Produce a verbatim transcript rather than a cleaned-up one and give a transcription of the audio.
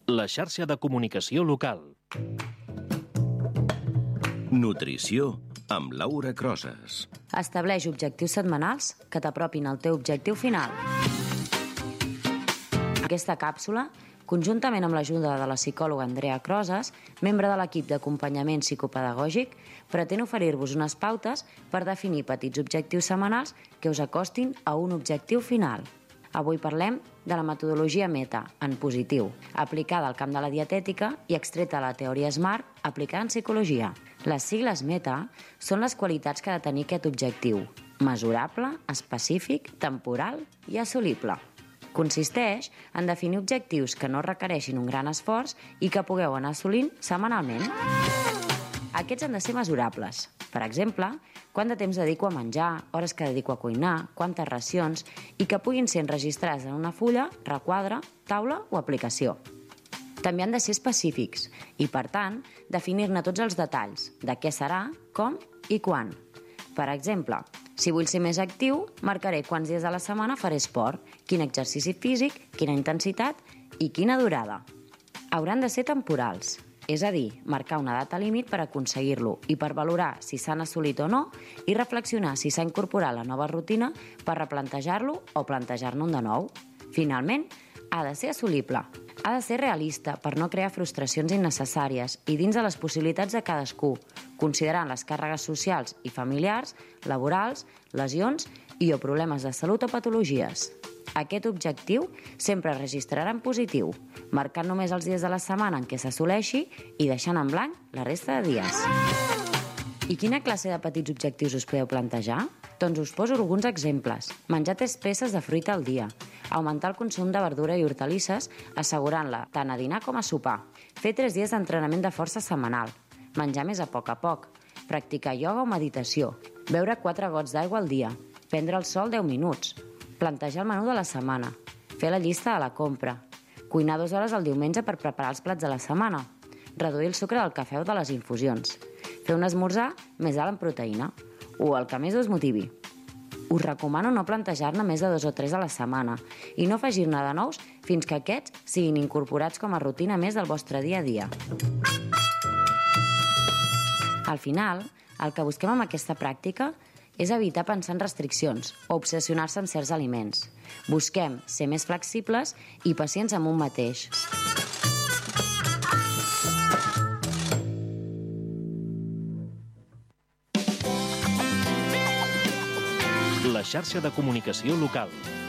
La xarxa de comunicació local. Nutrició amb Laura Crosas. Estableix objectius setmanals que t'apropin al teu objectiu final. Aquesta càpsula, conjuntament amb l'ajuda de la psicòloga Andrea Crosas, membre de l'equip d'acompanyament psicopedagògic, pretén oferir-vos unes pautes per definir petits objectius setmanals que us acostin a un objectiu final. Avui parlem de la metodologia META, en positiu, aplicada al camp de la dietètica i extreta de la teoria SMART, aplicada en psicologia. Les sigles META són les qualitats que ha de tenir aquest objectiu: mesurable, específic, temporal i assolible. Consisteix en definir objectius que no requereixin un gran esforç i que pugueu anar assolint setmanalment. Aquests han de ser mesurables. Per exemple, quant de temps dedico a menjar, hores que dedico a cuinar, quantes racions, i que puguin ser enregistrats en una fulla, requadre, taula o aplicació. També han de ser específics i, per tant, definir-ne tots els detalls de què serà, com i quan. Per exemple, si vull ser més actiu, marcaré quants dies a la setmana faré esport, quin exercici físic, quina intensitat i quina durada. Hauran de ser temporals, és a dir, marcar una data límit per aconseguir-lo i per valorar si s'han assolit o no i reflexionar si s'ha incorporat la nova rutina per replantejar-lo o plantejar-ne un de nou. Finalment, ha de ser assolible. Ha de ser realista per no crear frustracions innecessàries i dins de les possibilitats de cadascú, considerant les càrregues socials i familiars, laborals, lesions i o problemes de salut o patologies. Aquest objectiu sempre es registrarà en positiu, marcant només els dies de la setmana en què s'assoleixi i deixant en blanc la resta de dies. I quina classe de petits objectius us podeu plantejar? Doncs us poso alguns exemples. Menjar tres peces de fruita al dia, augmentar el consum de verdura i hortalisses assegurant-la tant a dinar com a sopar, fer tres dies d'entrenament de força setmanal, menjar més a poc a poc, practicar ioga o meditació, beure quatre gots d'aigua al dia, prendre el sol deu minuts, plantejar el menú de la setmana, fer la llista de la compra, cuinar dues hores al diumenge per preparar els plats de la setmana, reduir el sucre del cafè o de les infusions, fer un esmorzar més alt en proteïna, o el que més us motivi. Us recomano no plantejar-ne més de dos o tres a la setmana i no afegir-ne de nous fins que aquests siguin incorporats com a rutina més del vostre dia a dia. Al final, el que busquem amb aquesta pràctica és evitar pensar en restriccions o obsessionar-se amb certs aliments. Busquem ser més flexibles i pacients amb un mateix. La xarxa de comunicació local.